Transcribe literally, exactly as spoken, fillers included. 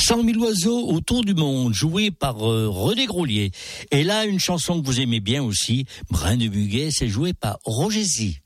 cent mille oiseaux autour du monde, joué par euh, René Grolier. Et là, une chanson que vous aimez bien aussi, Brin de Muguet, c'est joué par Roger Zy.